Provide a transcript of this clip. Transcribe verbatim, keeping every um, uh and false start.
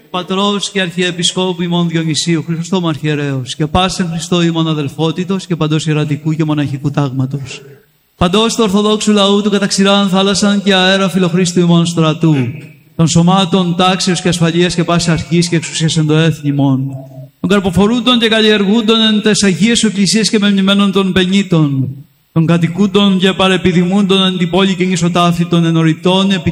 Πατρός και Αρχιεπισκόπου ημών Διονυσίου Χρυσόστομου Αρχιερέως και πάσεν Χριστό ημών αδελφότητος και παντός ιερατικού και μοναχικού τάγματος. Παντός του Ορθοδόξου λαού του καταξηράν θάλασσαν και αέρα φιλοχρίστου ημών στρατού. Των σωμάτων τάξεως και ασφαλείας και πάση αρχής και εξουσίας εν το έθνη ημών. Των καρποφορούντων και καλλιεργούντων εν τες Αγίες σου εκκλησίες και μεμνημένων των πενήτων. Των κατοικούντων και παρεπιδημούντων εν την πόλη και νησοτάφη των ενωρητών